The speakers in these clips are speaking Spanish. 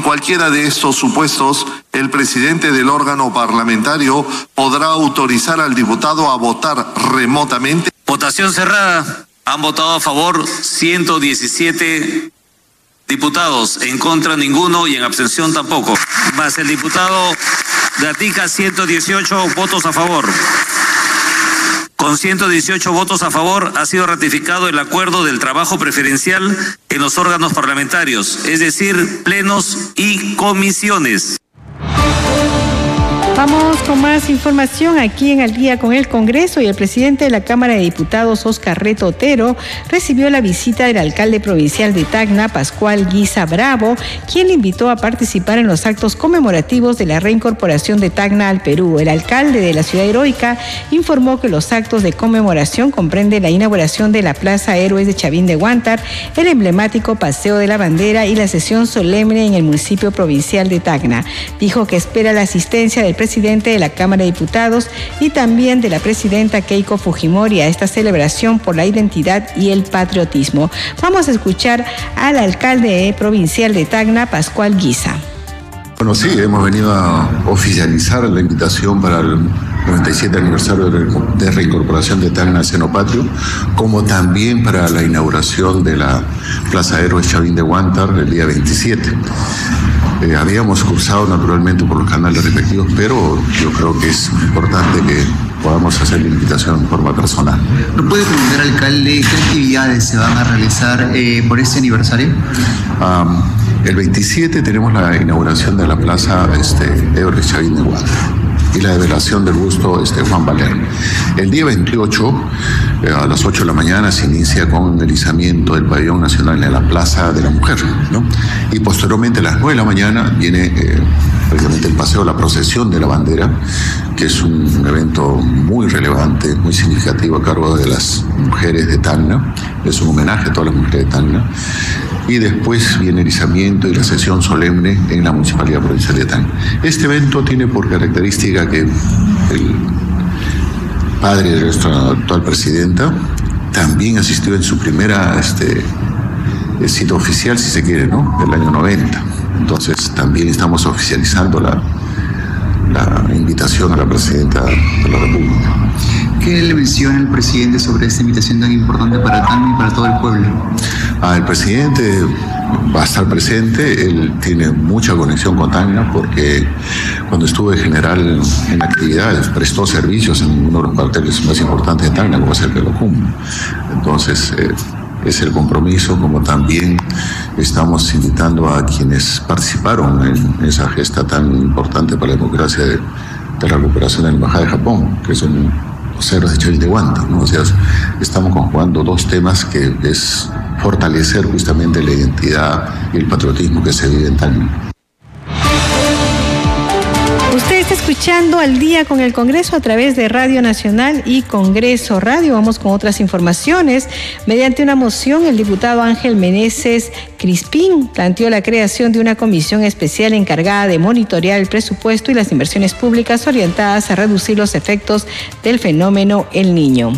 cualquiera de estos supuestos, el presidente del órgano parlamentario podrá autorizar al diputado a votar remotamente. Votación cerrada. Han votado a favor 117 diputados, en contra ninguno y en abstención tampoco. Más el diputado Gatica, 118 votos a favor. Con 118 votos a favor ha sido ratificado el acuerdo del trabajo preferencial en los órganos parlamentarios, es decir, plenos y comisiones. Vamos con más información aquí en Al Día con el Congreso, y el presidente de la Cámara de Diputados, Óscar Reto Otero, recibió la visita del alcalde provincial de Tacna, Pascual Guisa Bravo, quien le invitó a participar en los actos conmemorativos de la reincorporación de Tacna al Perú. El alcalde de la ciudad heroica informó que los actos de conmemoración comprenden la inauguración de la Plaza Héroes de Chavín de Huántar, el emblemático Paseo de la Bandera y la sesión solemne en el municipio provincial de Tacna. Dijo que espera la asistencia del presidente de la Cámara de Diputados y también de la presidenta Keiko Fujimori a esta celebración por la identidad y el patriotismo. Vamos a escuchar al alcalde provincial de Tacna, Pascual Guisa. Bueno, sí, hemos venido a oficializar la invitación para el 97 aniversario de reincorporación de Tacna al seno patrio, como también para la inauguración de la Plaza Héroes Chavín de Huántar el día 27. Habíamos cursado naturalmente por los canales respectivos, pero yo creo que es importante que podamos hacer la invitación en forma personal. ¿No puede comentar, alcalde, qué actividades se van a realizar por este aniversario? El 27 tenemos la inauguración de la Plaza Héroes Chavín de Huántar y la develación del busto Juan Valer. El día 28, a las 8 de la mañana, se inicia con el izamiento del pabellón nacional en la Plaza de la Mujer, ¿no? Y posteriormente a las 9 de la mañana viene precisamente el paseo, la procesión de la bandera, que es un evento muy relevante, muy significativo a cargo de las mujeres de Tacna. Es un homenaje a todas las mujeres de Tacna. Y después viene el izamiento y la sesión solemne en la Municipalidad Provincial de Tacna. Este evento tiene por característica que el padre de nuestra actual presidenta también asistió en su primera cita oficial, si se quiere, ¿no?, del año 90. Entonces también estamos oficializando la invitación a la presidenta de la República. ¿Qué le menciona el presidente sobre esta invitación tan importante para Tacna y para todo el pueblo? El presidente va a estar presente. Él tiene mucha conexión con Tacna porque cuando estuvo de general en actividades prestó servicios en uno de los cuarteles más importantes de Tacna, como es el Pelocum. Entonces es el compromiso, como también estamos invitando a quienes participaron en esa gesta tan importante para la democracia de la recuperación de la Embajada de Japón, que son los héroes de Chavín de Huántar, ¿no? O sea, estamos conjugando dos temas que es fortalecer justamente la identidad y el patriotismo que se vive en Tacna. Usted está escuchando Al Día con el Congreso a través de Radio Nacional y Congreso Radio. Vamos con otras informaciones. Mediante una moción, el diputado Ángel Meneses Crispín planteó la creación de una comisión especial encargada de monitorear el presupuesto y las inversiones públicas orientadas a reducir los efectos del fenómeno El Niño.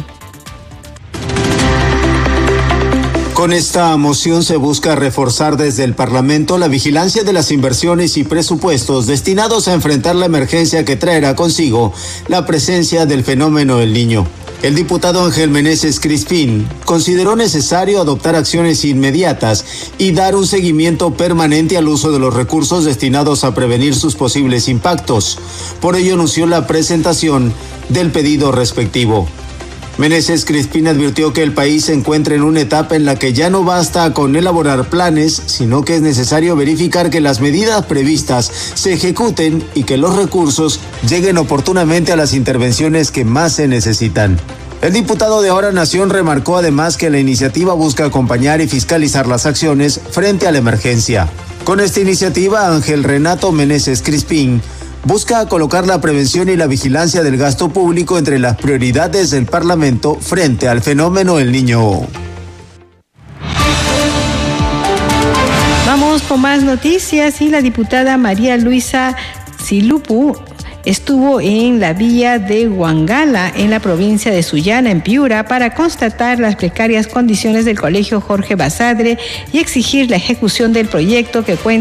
Con esta moción se busca reforzar desde el Parlamento la vigilancia de las inversiones y presupuestos destinados a enfrentar la emergencia que traerá consigo la presencia del fenómeno El Niño. El diputado Ángel Meneses Crispín consideró necesario adoptar acciones inmediatas y dar un seguimiento permanente al uso de los recursos destinados a prevenir sus posibles impactos. Por ello anunció la presentación del pedido respectivo. Meneses Crispín advirtió que el país se encuentra en una etapa en la que ya no basta con elaborar planes, sino que es necesario verificar que las medidas previstas se ejecuten y que los recursos lleguen oportunamente a las intervenciones que más se necesitan. El diputado de Ahora Nación remarcó además que la iniciativa busca acompañar y fiscalizar las acciones frente a la emergencia. Con esta iniciativa, Ángel Renato Meneses Crispín busca colocar la prevención y la vigilancia del gasto público entre las prioridades del Parlamento frente al fenómeno El Niño. Vamos con más noticias. Y la diputada María Luisa Silupu estuvo en la villa de Huangala, en la provincia de Sullana, en Piura, para constatar las precarias condiciones del colegio Jorge Basadre y exigir la ejecución del proyecto que cuenta